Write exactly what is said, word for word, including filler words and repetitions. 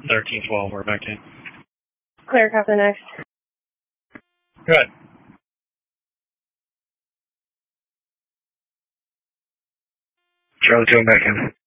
thirteen twelve, we're back in. Clear, copy next. Good. Charlie two, back in.